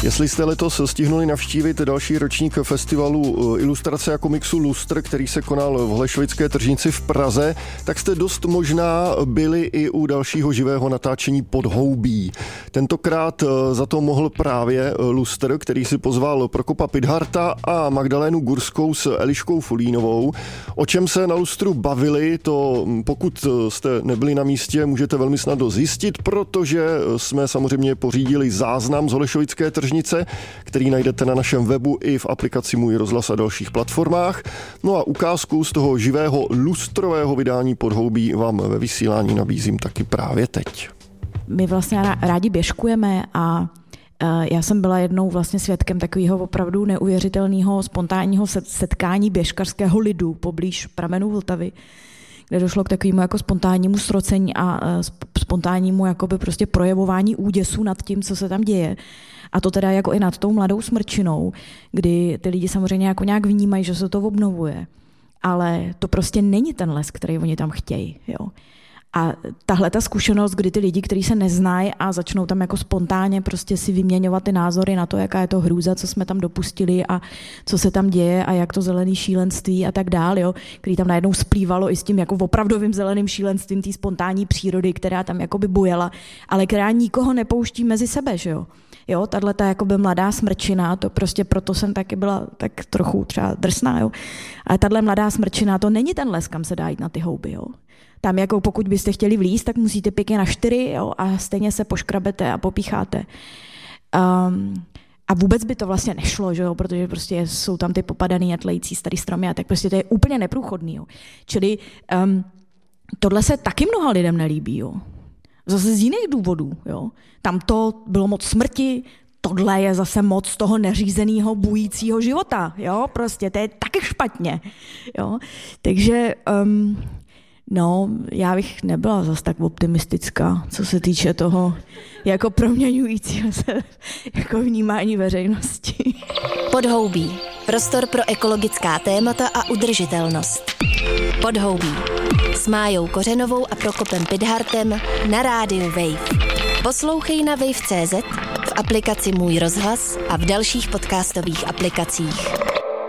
Jestli jste letos stihnuli navštívit další ročník festivalu ilustrace a komiksu Lustr, který se konal v Holešovické tržnici v Praze, tak jste dost možná byli i u dalšího živého natáčení Podhoubí. Tentokrát za to mohl právě Lustr, který si pozval Prokopa Pidharta a Magdalénu Gurskou s Eliškou Fulínovou. O čem se na Lustru bavili, to pokud jste nebyli na místě, můžete velmi snadno zjistit, protože jsme samozřejmě pořídili záznam z Holešovické tržnice, který najdete na našem webu i v aplikaci Můj rozhlas a dalších platformách. No a ukázku z toho živého lustrového vydání Podhoubí vám ve vysílání nabízím taky právě teď. My vlastně rádi běžkujeme a já jsem byla jednou vlastně svědkem takového opravdu neuvěřitelného spontánního setkání běžkařského lidu poblíž pramenů Vltavy, kde došlo k takovému jako spontánnímu srocení a spontánnímu jakoby prostě projevování úděsu nad tím, co se tam děje. A to teda jako i nad tou mladou smrčinou, kdy ty lidi samozřejmě jako nějak vnímají, že se to obnovuje. Ale to prostě není ten les, který oni tam chtějí. Jo. A tahle ta zkušenost, kdy ty lidi, kteří se neznají a začnou tam jako spontánně prostě si vyměňovat ty názory na to, jaká je to hrůza, co jsme tam dopustili a co se tam děje a jak to zelený šílenství a tak dál, jo, který tam najednou splývalo i s tím jako opravdovým zeleným šílenstvím té spontánní přírody, která tam jakoby bujela, ale která nikoho nepouští mezi sebe, že jo. Jo, tato jakoby mladá smrčina, to prostě proto jsem taky byla tak trochu třeba drsná, jo. Ale tahle mladá smrčina, to není ten les, kam se dá jít na ty houby, jo. Tam jako pokud byste chtěli vlízt, tak musíte pěkně na 4, jo, a stejně se poškrabete a popícháte. A vůbec by to vlastně nešlo, že jo, protože prostě jsou tam ty popadaný a tlející starý stromy a tak prostě to je úplně neprůchodný, jo. Čili tohle se taky mnoha lidem nelíbí, jo. Zase z jiných důvodů, jo. Tam to bylo moc smrti, tohle je zase moc toho neřízeného bujícího života, jo, prostě to je taky špatně, jo. Takže no, já bych nebyla zas tak optimistická, co se týče toho jako proměňujícího se jako vnímání veřejnosti. Podhoubí. Prostor pro ekologická témata a udržitelnost. Podhoubí. S Májou Kořenovou a Prokopem Pidhartem na rádiu Wave. Poslouchej na wave.cz, v aplikaci Můj rozhlas a v dalších podcastových aplikacích.